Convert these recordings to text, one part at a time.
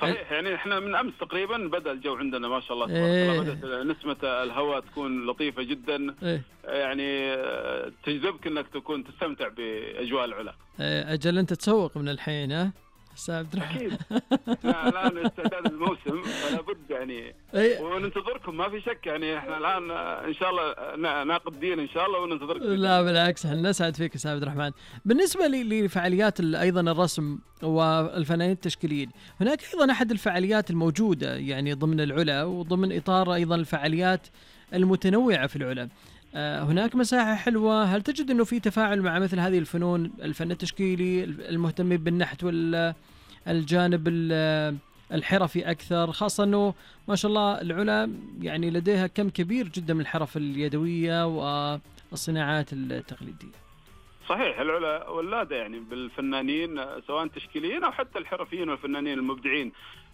صحيح، يعني احنا من امس تقريبا بدا الجو عندنا ما شاء الله تبارك الله، بدات نسمه الهواء تكون لطيفه جدا. يعني تجذبك انك تكون تستمتع باجواء العلا. اجل انت تسوق من الحين ها استاذ عبد الرحمن؟ اكيد. الان استعداد الموسم فلا بد يعني، وننتظركم ما في شك. يعني احنا الان ان شاء الله ناقدين ان شاء الله وننتظركم. لا بالعكس، احنا نسعد فيك استاذ عبد الرحمن. بالنسبه لفعاليات ايضا الرسم والفنانين التشكيليين، هناك ايضا احد الفعاليات الموجوده يعني ضمن العلا وضمن اطار ايضا الفعاليات المتنوعه في العلا. هناك مساحة حلوة. هل تجد أنه في تفاعل مع مثل هذه الفنون، الفن التشكيلي المهتم بالنحت والجانب الحرفي أكثر، خاصة أنه ما شاء الله العلا يعني لديها كم كبير جدا من الحرف اليدوية والصناعات التقليدية؟ صحيح، العلا ولادة يعني بالفنانين سواء تشكيليين أو حتى الحرفيين والفنانين المبدعين،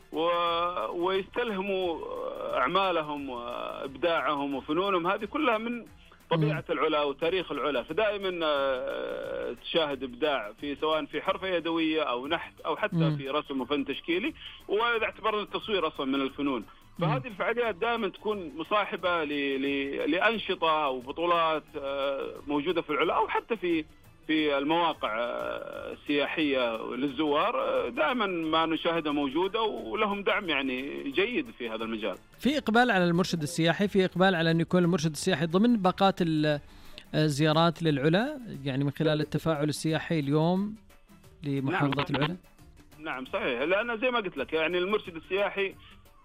ويستلهموا أعمالهم وإبداعهم وفنونهم هذه كلها من طبيعة العلا وتاريخ العلا. فدائما تشاهد إبداع في سواء في حرفة يدوية أو نحت أو حتى في رسم وفن تشكيلي، وإذا اعتبرنا التصوير أصلا من الفنون. فهذه الفعاليات دائما تكون مصاحبة لأنشطة وبطولات موجودة في العلا أو حتى في المواقع السياحية للزوار. دائما ما نشاهدها موجودة ولهم دعم يعني جيد في هذا المجال. في إقبال على المرشد السياحي، في إقبال على أن يكون المرشد السياحي ضمن باقات الزيارات للعلا، يعني من خلال التفاعل السياحي اليوم لمحافظة العلا. نعم صحيح، لأن زي ما قلت لك يعني المرشد السياحي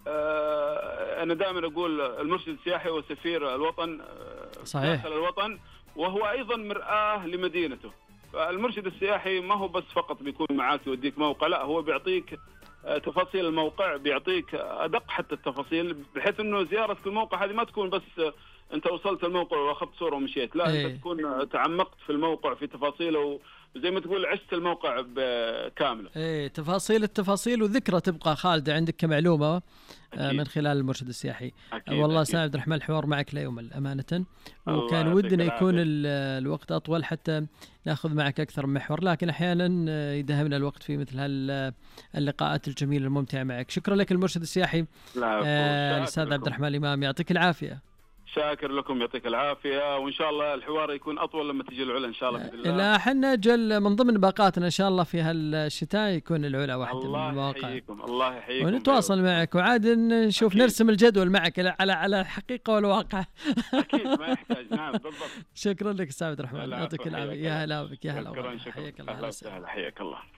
أنا دائما أقول المرشد السياحي هو سفير الوطن صحيح. داخل الوطن، وهو أيضا مرآة لمدينته. فالمرشد السياحي ما هو بس فقط بيكون معاك يوديك موقع، لا هو بيعطيك تفاصيل الموقع، بيعطيك أدق حتى التفاصيل، بحيث أنه زيارتك الموقع هذه ما تكون بس أنت وصلت الموقع وأخذت صورة ومشيت، لا أنت تكون تعمقت في الموقع في تفاصيله، وزي ما تقول عشت الموقع كامله. التفاصيل وذكرى تبقى خالدة عندك كمعلومة من خلال المرشد السياحي. والله أستاذ عبد الرحمن الحوار معك لا يمل أمانة، وكان ودنا يكون الوقت أطول حتى نأخذ معك أكثر من محور، لكن أحيانا يدهمنا الوقت في مثل اللقاءات الجميلة الممتعة معك. شكرا لك المرشد السياحي الأستاذ عبد الرحمن الإمام، يعطيك العافية. شاكر لكم، يعطيك العافية، وإن شاء الله الحوار يكون أطول لما تجي العلا إن شاء الله بإذن الله. لا حنا جل من ضمن باقاتنا إن شاء الله في هالشتاء يكون العلا واحدة من المواقع. الله يحييكم، الله يحييكم، ونتواصل معك وعاد نشوف أكيد. نرسم الجدول معك على الحقيقة والواقع. أكيد ما يحتاج. نعم بالضبط. شكرا لك أستاذ عبد الرحمن، يعطيك العافية. يا هلا بك، يا هلا. شكرا. حياك الله.